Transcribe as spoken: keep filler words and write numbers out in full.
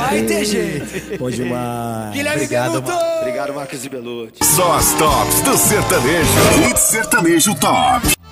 vai ter jeito. Bom demais. Guilherme Obrigado, Benuto. Ma- Obrigado, Marcos e Belucci. Só as tops do sertanejo. Hit Sertanejo Top.